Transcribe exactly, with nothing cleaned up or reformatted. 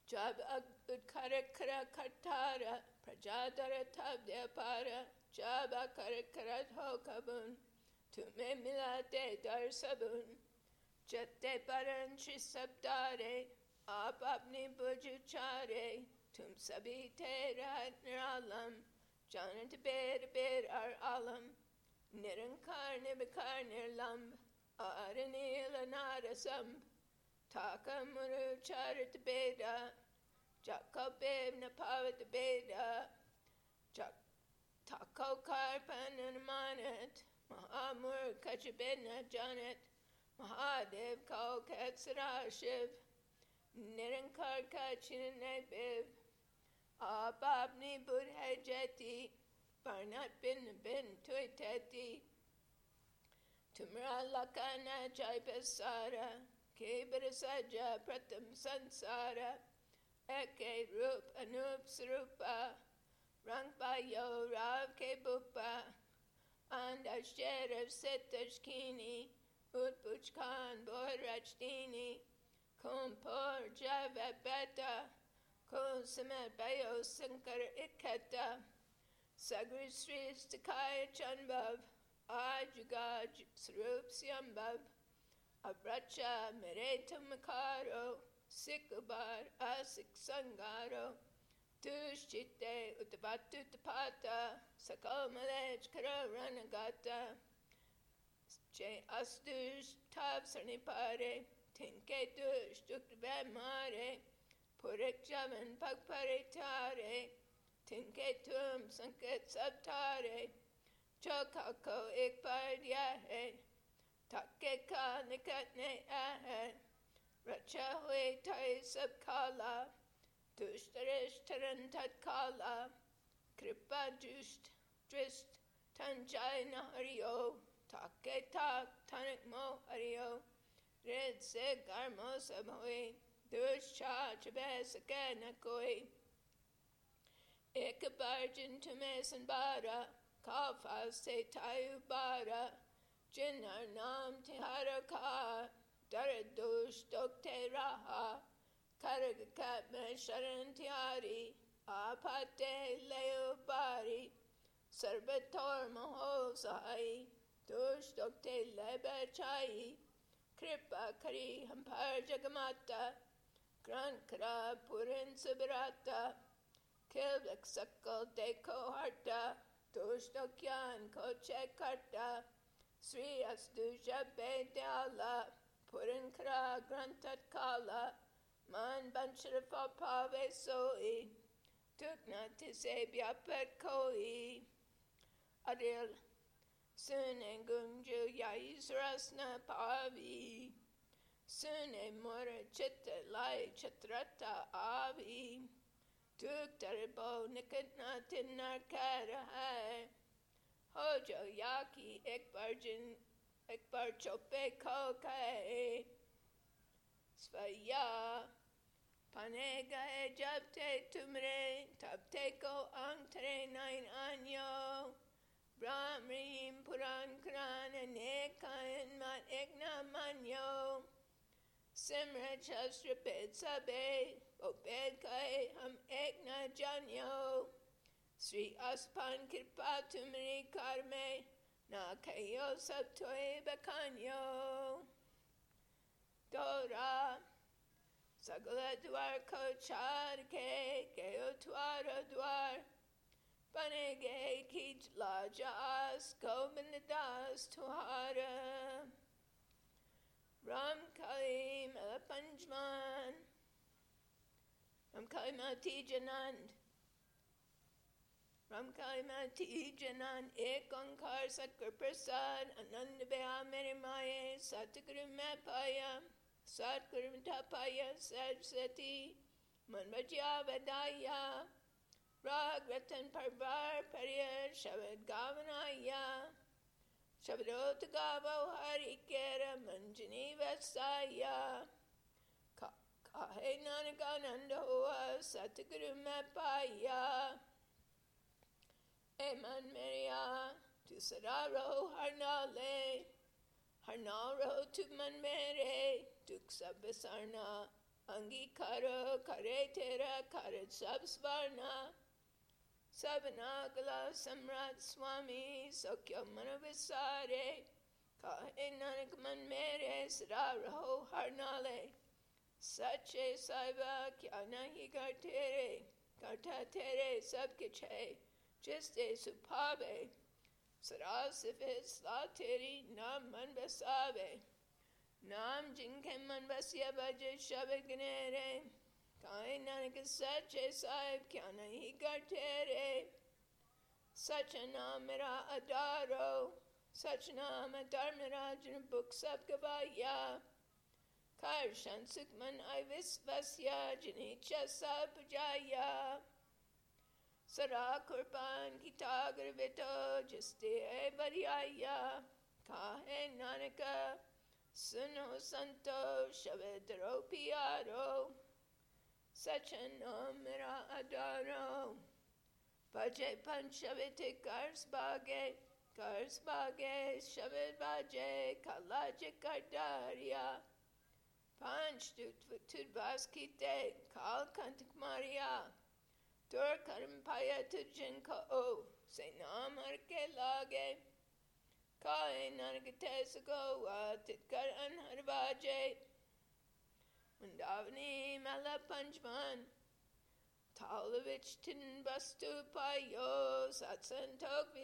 Jab Udkarakara Kartara, Prajadara Tabdyapara, Jab Akarakarat Hokabun, Tume Milate Dar Sabun, Jate Paran Shabdare, Aap Apni Bujuchare, Tum Sabi Te Rahat Niralam, Janat Ber Ber Ar Alam, Nirankar Nibakar Nirlamb, Aranil Anarasam, Taka Muru Charit Beda, Jakabeb Napavat Beda, Jak Tako Karpan Manat, Mahamur Kachabedna Janet, Mahadev Kau Katsara Shiv, Nirankar Kachinabib, Ababni Budhajati, Barnat Bin Bin Tuitati, Tumra Lakana Jaipasara, Kebrasaja Pratam Sansara, Eke Rup Anup Sarupa, Rankbayo Rav Kebupa, and Asherav Setashkini, Utpuchkan Borachdini, Kumpur Javabata, Kusamat Bayo Sankar Ikata, Sagri Sri Stakaya Chanbhav, Ajugaj Sarup Syambhav, Abracha Mereta Makaro, Sikubar Asik Sangaro, Tushite Utavatu Tapata, Sakal Malej Kararanagata, Jay Astush Tav Sarnipare, Tinke Dush Dukvamare, Purik Javan Pagparitare, Tinke Tum Sanket Sabtare, Chokako Ikpardyahe, Takeka Nikatne Ahe, Rachahui Tai Sabkala, Tushtarish Tarantatkala, Kripa Just Drist Tanjai Nahario, Take Tak Tanikmo Hario, Red Se Garmo Sabhui, Dusha Chabesaka Nakoi, Ekabarjin Tumes and Bara, Kafa Se Tayu Bara, Jinar Nam Tihara Ka, Daradush Dokte Raha, Karagakat Me Sharantiari, Apate Leo Bari, Sarbator Maho Sahai, Dush Dokte Lebe Chai, Kripa Kari Hampar Jagamata, Gran Kara Purin Subirata, Kilbek Sakal Deko Harta, Dush Dokyan Koche Karta, Sri Astuja Bedyala, Purin Kara Grantat Kala, Man Banshrifa Pave Soi, Tukna Tise Byapet Koi, Adil, Sune Gunju Yaisrasna Pavi, Sune Mura Chitta Lai Chatrata Avi, Tuk Taribo Nikatna Tinarkara Hai, Hojo Yaki Ekbarjin Ekbar Chope Kokai, Svaya Panega Ejabte Tumre, Tabteko Angtre Nine Anyo, Brahmrim Puran Kran and Ekayan Mat Ekna Manyo, Simra Shastra Ped Sabe, Oped Kai Ham Ekna Janyo, Sri Aspan Kirpa Tumri Karme, Na Kayo Sabtoe Bakanyo, Dora Sagala Dwar Kochar Ke Keo Twara Dwar, Panege Kij Lajas Gominidas Tuhara, Ram Kali Malapanjman, Ram Kali Mati Janand, Ram Kali Mati Janan Ek Onkar Satkar Prasad, Ananda Beha Merimaye, Satguru Mapaya, Satguru Tapaya, Sajsati, Manvajya Vadaya, Ragratan Parvar Pariya, Shabad Gavanaya, Shabadot Gavo Harikera, Manjani Vasaya, Kahe Nanagananda Hoa, Satguru Mapaya, Eman Maria, Tu Sararo Harnale, Harnaro Tu Manmere, Duk Sabasarna, अंगीकारो करे तेरा कर सब स्वर्णा सबना कला सम्राट स्वामी सख्य मन विसारे कहे नानक मन मेरे सदा रहो हर नाले सच्चे साहिबा क्या नहीं कर तेरे करता तेरे सब कुछ है जिससे सुभावे सदा सिफित सदा तेरी नाम मन बसावे नाम जिनके मन बसिया बजे शब्द गिनेरे कहे नानक सच्चे साहिब क्या नहीं कर तेरे सच नाम मेरा अदारो सच नाम अदार मेरा जिन बुक सब गवाया कर संसुक मन अविश्वस्या जिन्हें चसा पुजाया सदा कुर्बान की तागर बेटो जिसते है बरियाया काहे नानक सुनो संतो शब्द रो पियारो सचनो मेरा अदारो बजे पंचवित कर्स बागे कर्स बागे शब्द बाजे कलाज करदारिया Panch tudbas kite kal kantik maria tur karam paya tujin ka o se nam har ke lage kae nargate sako atit kar anhar baje mundavani mala panchman talavich tin bastu payo satsan tok